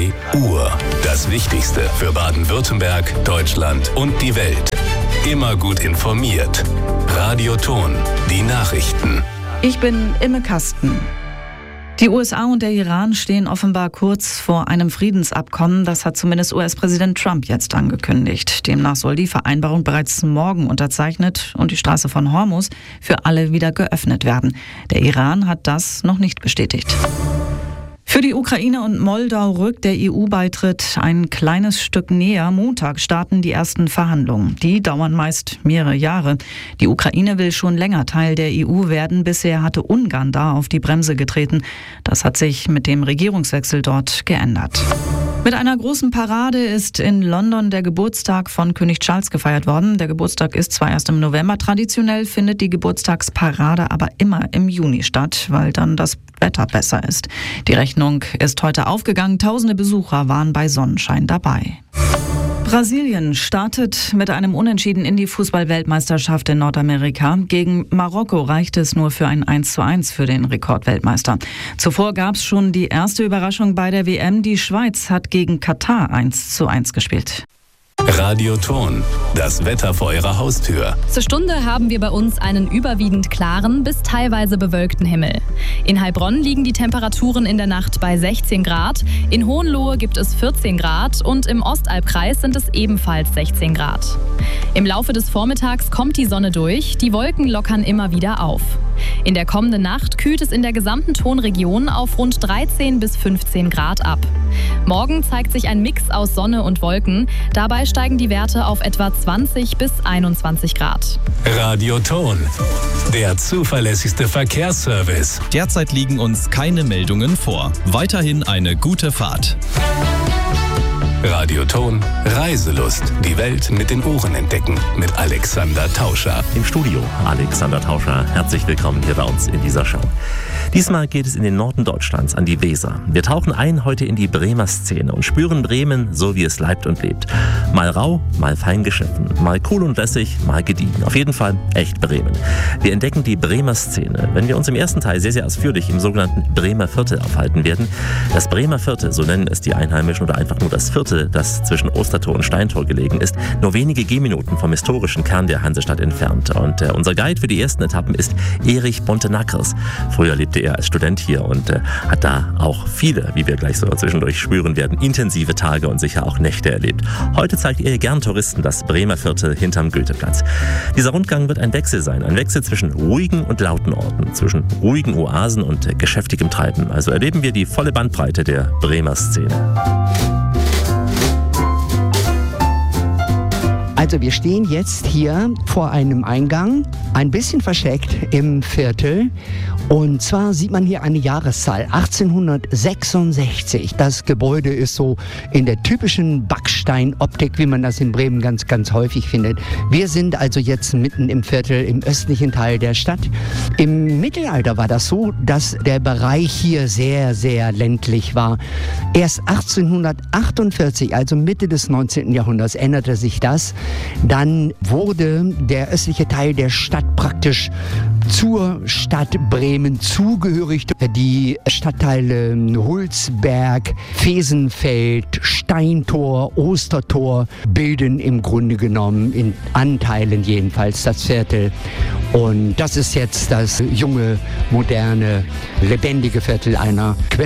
2 Uhr. Das Wichtigste für Baden-Württemberg, Deutschland und die Welt. Immer gut informiert. Radioton, die Nachrichten. Ich bin Imme Kasten. Die USA und der Iran stehen offenbar kurz vor einem Friedensabkommen. Das hat zumindest US-Präsident Trump jetzt angekündigt. Demnach soll die Vereinbarung bereits morgen unterzeichnet und die Straße von Hormuz für alle wieder geöffnet werden. Der Iran hat das noch nicht bestätigt. Für die Ukraine und Moldau rückt der EU-Beitritt ein kleines Stück näher. Montag starten die ersten Verhandlungen. Die dauern meist mehrere Jahre. Die Ukraine will schon länger Teil der EU werden. Bisher hatte Ungarn da auf die Bremse getreten. Das hat sich mit dem Regierungswechsel dort geändert. Mit einer großen Parade ist in London der Geburtstag von König Charles gefeiert worden. Der Geburtstag ist zwar erst im November. Traditionell findet die Geburtstagsparade aber immer im Juni statt, weil dann das Wetter besser ist. Die Rechnung ist heute aufgegangen. Tausende Besucher waren bei Sonnenschein dabei. Brasilien startet mit einem Unentschieden in die Fußball-Weltmeisterschaft in Nordamerika. Gegen Marokko reichte es nur für ein 1:1 für den Rekordweltmeister. Zuvor gab es schon die erste Überraschung bei der WM. Die Schweiz hat gegen Katar 1:1 gespielt. Radioton, das Wetter vor Ihrer Haustür. Zur Stunde haben wir bei uns einen überwiegend klaren bis teilweise bewölkten Himmel. In Heilbronn liegen die Temperaturen in der Nacht bei 16 Grad, in Hohenlohe gibt es 14 Grad und im Ostalbkreis sind es ebenfalls 16 Grad. Im Laufe des Vormittags kommt die Sonne durch, die Wolken lockern immer wieder auf. In der kommenden Nacht kühlt es in der gesamten Tonregion auf rund 13 bis 15 Grad ab. Morgen zeigt sich ein Mix aus Sonne und Wolken. Dabei steigen die Werte auf etwa 20 bis 21 Grad. Radioton, der zuverlässigste Verkehrsservice. Derzeit liegen uns keine Meldungen vor. Weiterhin eine gute Fahrt. Radioton, Reiselust. Die Welt mit den Ohren entdecken. Mit Alexander Tauscher. Im Studio Alexander Tauscher. Herzlich willkommen hier bei uns in dieser Show. Diesmal geht es in den Norden Deutschlands, an die Weser. Wir tauchen ein heute in die Bremer Szene und spüren Bremen, so wie es leibt und lebt. Mal rau, mal fein geschliffen, mal cool und lässig, mal gediegen. Auf jeden Fall echt Bremen. Wir entdecken die Bremer Szene, wenn wir uns im ersten Teil sehr, sehr ausführlich im sogenannten Bremer Viertel aufhalten werden. Das Bremer Viertel, so nennen es die Einheimischen, oder einfach nur das Viertel, das zwischen Ostertor und Steintor gelegen ist, nur wenige Gehminuten vom historischen Kern der Hansestadt entfernt. Und unser Guide für die ersten Etappen ist Erich Bontenackers. Früher lebte er als Student hier und hat da auch viele, wie wir gleich so zwischendurch spüren werden, intensive Tage und sicher auch Nächte erlebt. Heute zeigt er gern Touristen das Bremer Viertel hinterm Goetheplatz. Dieser Rundgang wird ein Wechsel sein, ein Wechsel zwischen ruhigen und lauten Orten, zwischen ruhigen Oasen und geschäftigem Treiben. Also erleben wir die volle Bandbreite der Bremer Szene. Also wir stehen jetzt hier vor einem Eingang, ein bisschen versteckt im Viertel. Und zwar sieht man hier eine Jahreszahl, 1866. Das Gebäude ist so in der typischen Backsteinoptik, wie man das in Bremen ganz, ganz häufig findet. Wir sind also jetzt mitten im Viertel, im östlichen Teil der Stadt. Im Mittelalter war das so, dass der Bereich hier sehr, sehr ländlich war. Erst 1848, also Mitte des 19. Jahrhunderts, änderte sich das. Dann wurde der östliche Teil der Stadt praktisch zur Stadt Bremen zugehörig. Die Stadtteile Hulsberg, Fesenfeld, Steintor, Ostertor bilden im Grunde genommen in Anteilen jedenfalls das Viertel. Und das ist jetzt das junge, moderne, lebendige Viertel einer